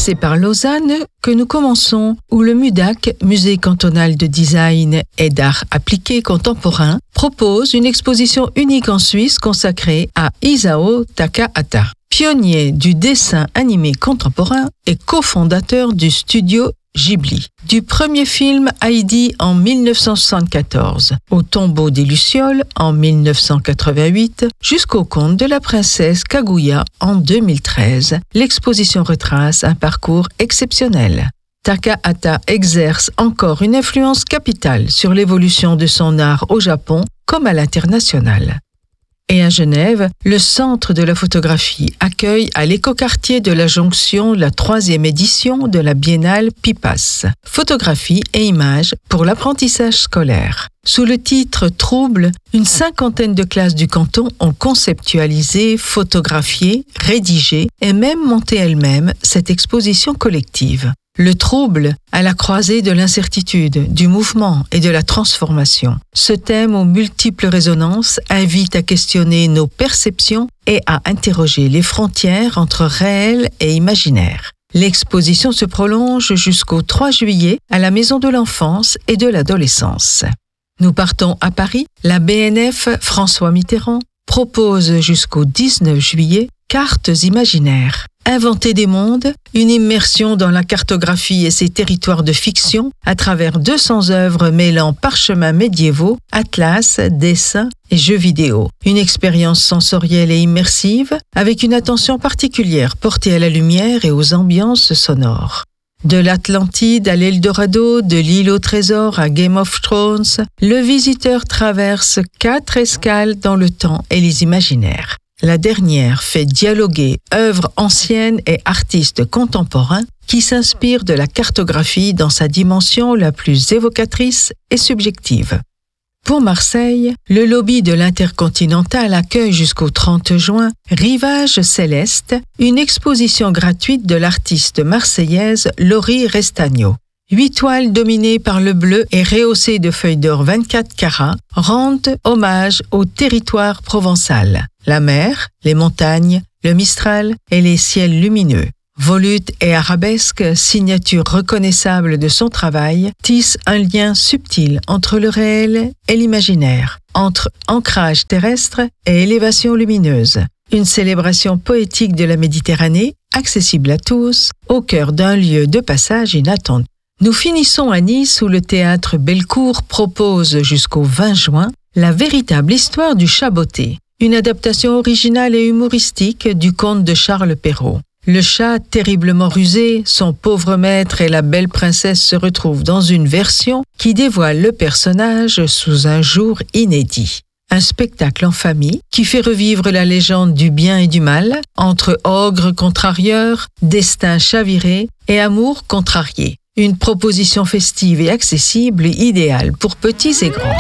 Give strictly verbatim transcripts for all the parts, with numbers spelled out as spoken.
c'est par Lausanne que nous commençons, où le MUDAC, Musée cantonal de design et d'art appliqué contemporain, propose une exposition unique en Suisse consacrée à Isao Takahata, pionnier du dessin animé contemporain et cofondateur du studio Ghibli. Du premier film Heidi en dix-neuf cent soixante-quatorze, au Tombeau des Lucioles en dix-neuf cent quatre-vingt-huit, jusqu'au conte de la princesse Kaguya en deux mille treize, l'exposition retrace un parcours exceptionnel. Takahata exerce encore une influence capitale sur l'évolution de son art au Japon comme à l'international. Et à Genève, le Centre de la photographie accueille à l'écoquartier de la Jonction la troisième édition de la Biennale Pipas, photographie et images pour l'apprentissage scolaire. Sous le titre Trouble, une cinquantaine de classes du canton ont conceptualisé, photographié, rédigé et même monté elles-mêmes cette exposition collective. Le trouble à la croisée de l'incertitude, du mouvement et de la transformation. Ce thème aux multiples résonances invite à questionner nos perceptions et à interroger les frontières entre réel et imaginaire. L'exposition se prolonge jusqu'au trois juillet à la Maison de l'Enfance et de l'Adolescence. Nous partons à Paris. La B N F François Mitterrand propose jusqu'au dix-neuf juillet Cartes imaginaires. Inventer des mondes, une immersion dans la cartographie et ses territoires de fiction à travers deux cents œuvres mêlant parchemins médiévaux, atlas, dessins et jeux vidéo. Une expérience sensorielle et immersive avec une attention particulière portée à la lumière et aux ambiances sonores. De l'Atlantide à l'Eldorado, de l'île au trésor à Game of Thrones, le visiteur traverse quatre escales dans le temps et les imaginaires. La dernière fait dialoguer œuvres anciennes et artistes contemporains qui s'inspirent de la cartographie dans sa dimension la plus évocatrice et subjective. Pour Marseille, le lobby de l'Intercontinental accueille jusqu'au trente juin Rivage Céleste, une exposition gratuite de l'artiste marseillaise Laurie Restagno. Huit toiles dominées par le bleu et rehaussées de feuilles d'or vingt-quatre carats rendent hommage au territoire provençal. La mer, les montagnes, le Mistral et les ciels lumineux. Volutes et arabesques, signature reconnaissable de son travail, tissent un lien subtil entre le réel et l'imaginaire, entre ancrage terrestre et élévation lumineuse. Une célébration poétique de la Méditerranée, accessible à tous, au cœur d'un lieu de passage inattendu. Nous finissons à Nice où le théâtre Bellecour propose jusqu'au vingt juin La véritable histoire du chat botté, une adaptation originale et humoristique du conte de Charles Perrault. Le chat terriblement rusé, son pauvre maître et la belle princesse se retrouvent dans une version qui dévoile le personnage sous un jour inédit. Un spectacle en famille qui fait revivre la légende du bien et du mal, entre ogre contrarieur, destin chaviré et amour contrarié. Une proposition festive et accessible, idéale pour petits et grands.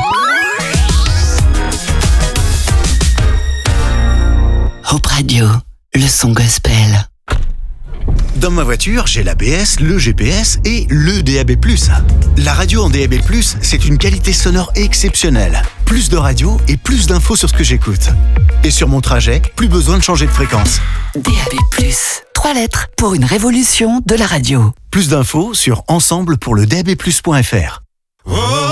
Hope Radio, le son gospel. Dans ma voiture, j'ai l'A B S, le G P S et le D A B plus. La radio en D A B plus, c'est une qualité sonore exceptionnelle. Plus de radio et plus d'infos sur ce que j'écoute. Et sur mon trajet, plus besoin de changer de fréquence. D A B plus, trois lettres pour une révolution de la radio. Plus d'infos sur ensemble pour le D A B plus point F R.